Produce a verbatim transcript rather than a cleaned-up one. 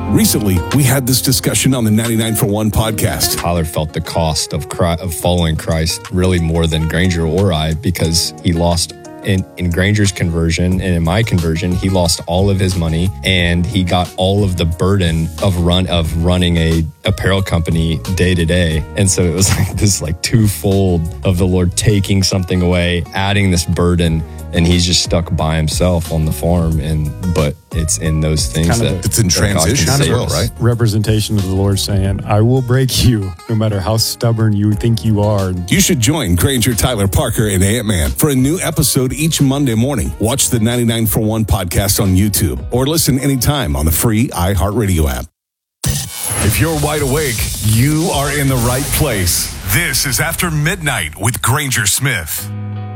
Recently, we had this discussion on the ninety-nine for one podcast. Tyler felt the cost of Christ, of following Christ really more than Granger or I, because he lost in, in Granger's conversion and in my conversion, he lost all of his money and he got all of the burden of run of running a apparel company day to day. And so it was like this like twofold of the Lord taking something away, adding this burden, and he's just stuck by himself on the farm. And but it's in those things kind that of a, it's in transition as well, right? Representation of the Lord saying, I will break you no matter how stubborn you think you are. You should join Granger, Tyler Parker, and Ant-Man for a new episode each Monday morning. Watch the ninety-nine for one podcast on YouTube or listen anytime on the free iHeartRadio app. If you're wide awake, you are in the right place. This is After Midnight with Granger Smith.